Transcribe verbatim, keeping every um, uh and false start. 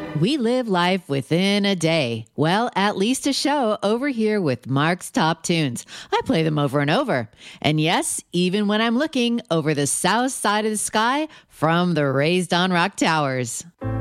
We live life within a day. Well, at least a show over here with Mark's Top Tunes. I play them over and over. And yes, even when I'm looking over the south side of the sky from the Raised on Rock Towers.